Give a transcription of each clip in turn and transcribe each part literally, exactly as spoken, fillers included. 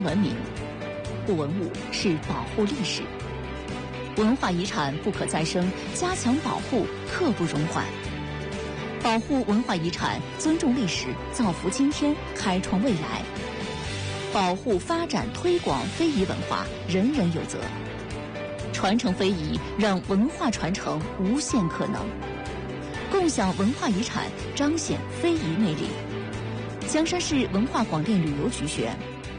文明。护文物是保护历史，文化遗产不可再生，加强保护刻不容缓。保护文化遗产，尊重历史，造福今天，开创未来。保护、发展、推广非遗文化，人人有责。传承非遗，让文化传承无限可能。共享文化遗产，彰显非遗魅力。江山市文化广电旅游局选。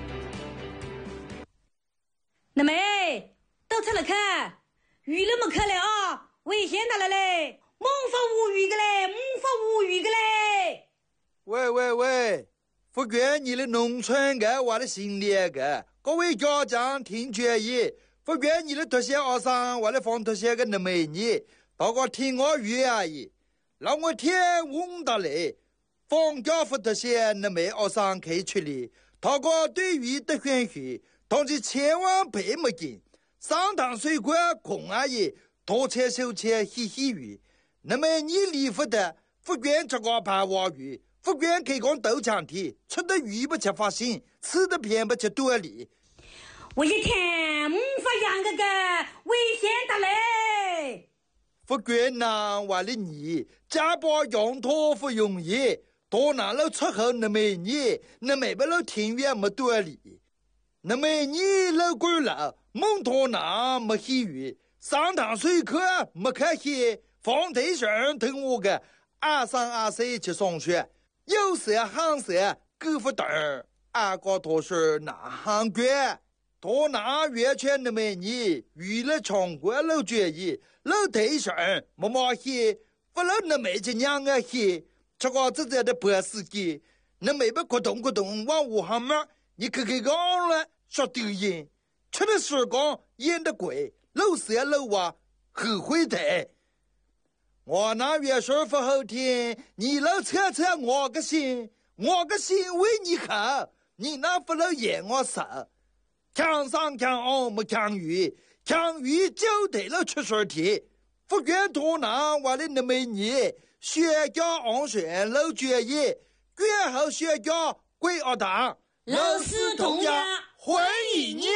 那妹，到这来看，鱼那么可怜啊，危险到了嘞！猛发无语的嘞，猛发无语的嘞！ 喂喂喂，福建你的农村个我的心里个，各位家长听决议，福建你的特些学生我的放特些个那美女，大家听我语而已，让我天问到嘞，放假福特些那美学生可以出力，大家对于的选许，同时千万别没劲，上堂水果空而已，多切手切嘻嘻语。那么你离福的福建这个盘娃鱼，福建可以讲豆浆体，吃的鱼不吃发心，吃的偏不吃多力。 我一天唔发养个个危险的嘞！ 福建呐，为了你家把养托不容易，多拿了出口那么你，那么不了庭院没多力，那么你老贵了，蒙托拿没喜鱼，上堂水课没开戏。放对象等我个二三二四去上学，有色行色够不等二个多是哪行卷多拿月圈的美女娱乐全国老决议老对象没毛戏不老那没这两个戏这个自己的博司机那没不咕咚咕咚往武汉嘛你可给讲了说丢人吃的时光演的贵老色老娃后悔的我那月说不好听，你老扯扯我个心，我个心为你好，你那不能演我手。强上强下没强鱼，强鱼就得了出水题。福建多拿我的那美女，学家安全老决议，卷后学家归二堂， 老师同样欢迎你。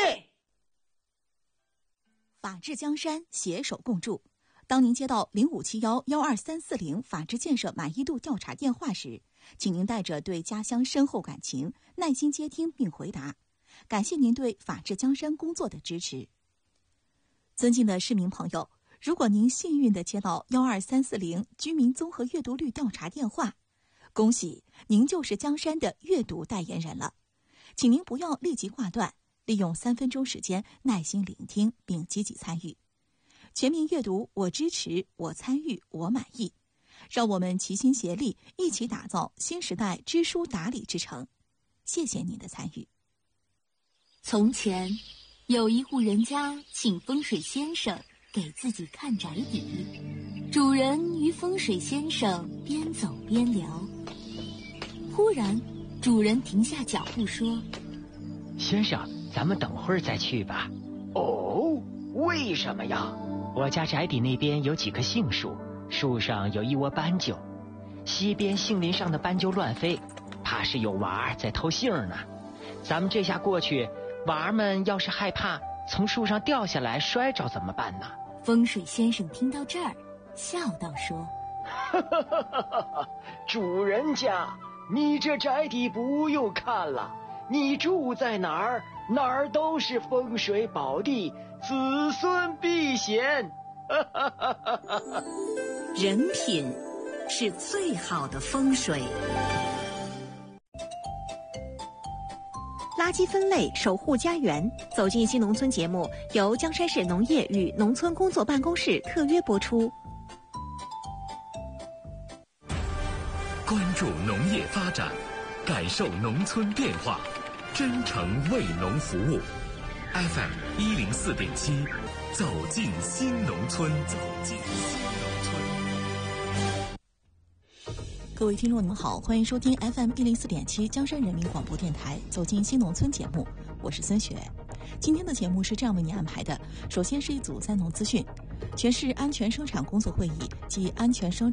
法治江山，携手共筑。当您接到零五七幺幺二三四零法治建设满意度调查电话时，请您带着对家乡深厚感情，耐心接听并回答。感谢您对法治江山工作的支持。尊敬的市民朋友，如果您幸运地接到幺二三四零居民综合阅读率调查电话，恭喜您就是江山的阅读代言人了。请您不要立即挂断，利用三分钟时间耐心聆听并积极参与。全民阅读，我支持，我参与，我满意。让我们齐心协力，一起打造新时代知书达理之城。谢谢您的参与。 从前，有一户人家请风水先生给自己看宅邸。主人与风水先生边走边聊，忽然，主人停下脚步说：“ 先生，咱们等会儿再去吧。” 哦，为什么呀？ 我家宅邸那边有几棵杏树，树上有一窝斑鸠，西边杏林上的斑鸠乱飞，怕是有娃在偷杏呢。咱们这下过去，娃们要是害怕从树上掉下来摔着怎么办呢？ 风水先生听到这儿，笑道说：“ 哈哈哈哈哈！主人家，你这宅邸不用看了，你住在哪儿，哪儿都是风水宝地。”子孙避险， 人品是最好的风水。 垃圾分类，守护家园。走进新农村节目由江山市农业与农村工作办公室特约播出。 关注农业发展，感受农村变化，真诚为农服务。F M 一零四点七，走进新农村，走进新农村。各位听众，你们好，欢迎收听 F M 一零四点七江山人民广播电台《走进新农村》节目，我是孙雪。今天的节目是这样为您安排的：首先是一组三农资讯，全市安全生产工作会议及安全生